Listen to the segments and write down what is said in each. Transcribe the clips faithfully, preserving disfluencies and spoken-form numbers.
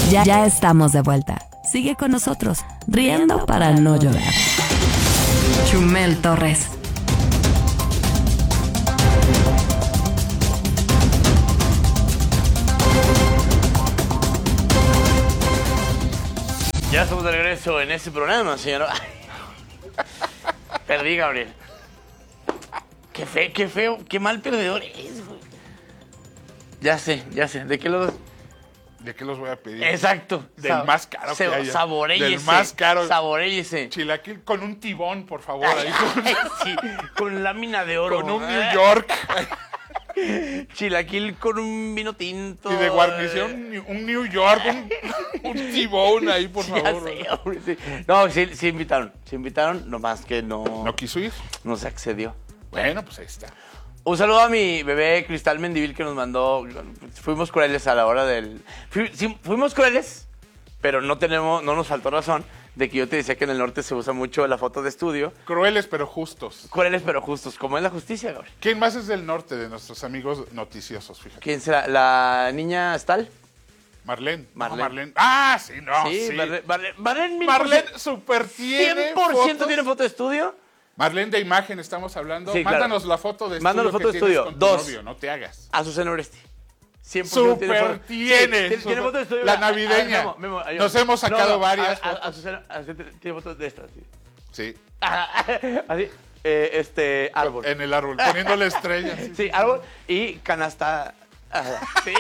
Ya, ya estamos de vuelta. Sigue con nosotros, riendo para no llorar. Chumel Torres. Ya estamos de regreso en este programa, señor. Perdí, Gabriel. Qué feo, qué feo, qué mal perdedor es, güey. Ya sé, ya sé. ¿De qué los...? ¿De qué los voy a pedir? Exacto. Del Sa más caro que haya. Saboréllese. Del más caro. Saboréllese. Chilaquil con un tibón, por favor. Ahí con, Sí, con lámina de oro. con un New York. Chilaquil con un vino tinto. Y de guarnición, un New York, un, un tibón ahí, por Ya favor. sé, hombre, sí. No, sí, sí invitaron. Sí invitaron, nomás que no... ¿No quiso ir? No se accedió. Bueno, pues ahí está. Un saludo a mi bebé Cristal Mendivil que nos mandó. Fuimos crueles a la hora del. Fui, sí, fuimos crueles, pero no tenemos, no nos faltó razón de que yo te decía que en el norte se usa mucho la foto de estudio. Crueles pero justos. Crueles pero justos, como es la justicia, Gabriel. ¿Quién más es del norte de nuestros amigos noticiosos? Fíjate. ¿Quién será? ¿La niña Stal? Marlene. Marlene. No, Marlene. Ah, sí, no, sí, sí. Marlene. Marlene, Marlene, mil por Marlene ciento. super tiene cien por ciento fotos. tiene foto de estudio. Marlene de imagen estamos hablando. Sí, claro. Mándanos la foto de estudio. Mándanos foto que de estudio. tienes con tu Dos. novio, no te hagas. Azucena Oresti. cien por ciento Super foto. tiene. Sí, tiene foto de estudio. La A- a- a- navideña. Memo, Memo, ayúdame. Nos hemos sacado No, no, varias a- a- fotos. Azucena, Azucena tiene fotos de estas. Sí. Sí. Así, eh, este, árbol. En el árbol, poniéndole estrellas. Sí. Sí, árbol y canasta. Ajá, sí.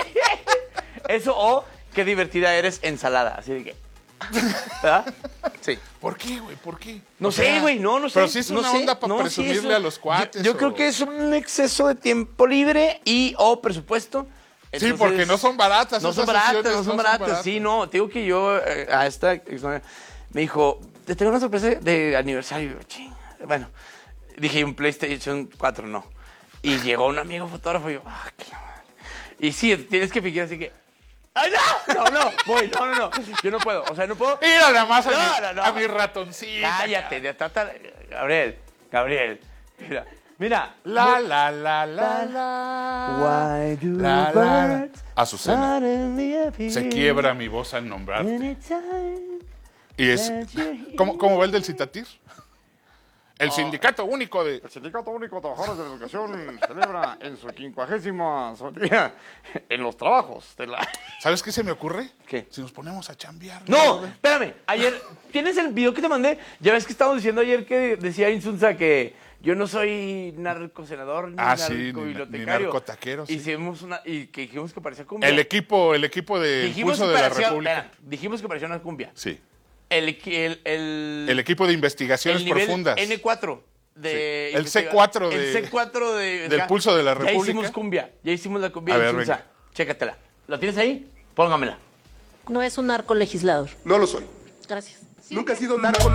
Eso o qué divertida eres ensalada. Así de que. ¿Verdad? Sí. ¿Por qué, güey? ¿Por qué? No O sé, sea, güey, no, no sé. Pero sí es no una sé. onda para No, sí, presumirle eso- a los cuates. Yo, yo o- creo que es un exceso de tiempo libre y o presupuesto. Sí, Entonces, porque no son baratas. No son esas baratas, sesiones, no son baratas. Sí, no, te digo que yo eh, a esta exnovia me dijo, te tengo una sorpresa de aniversario. Y yo, ching. Bueno, dije, un PlayStation cuatro, no. Y llegó un amigo fotógrafo y yo, ah, qué madre. Y sí, tienes que fingir así que, ¡ay, no! No, no, voy, no, no, no. Yo no puedo, o sea, no puedo. Mira nada más a, No, mi, no, no. a mi ratoncito. Cállate, de trata. Gabriel, Gabriel, mira, mira. La, la, la, la, la. Why do La, la. birds Azucena. suddenly appear Se quiebra mi voz al nombrarte. anytime Y es. that you're here? ¿Cómo, cómo va el del Citatir? El sindicato único de. El Sindicato Único de Trabajadores de la Educación celebra en su quincuagésima día en los trabajos de la... ¿Sabes qué se me ocurre? ¿Qué? Si nos ponemos a chambear. No, espérame. Ayer, ¿tienes el video que te mandé? Ya ves que estábamos diciendo ayer que decía Insunza que yo no soy narcosenador ni Ah, sí, ni- narcobibliotecario. ni narcotaquero, sí. Hicimos una, y que dijimos que parecía cumbia. El equipo, el equipo de dijimos Pulso que de la parecía- República. espera, dijimos que parecía una cumbia. Sí. El, el, el, El equipo de investigaciones el nivel profundas. N cuatro. De Sí. El investiga- C cuatro de- El C cuatro de... del Pulso de la Ya República. hicimos cumbia. Ya hicimos la cumbia A de ver, Insunza. venga. Chécatela. ¿La tienes ahí? Póngamela. No es un narcolegislador. No lo soy. Gracias. Nunca he sido narco.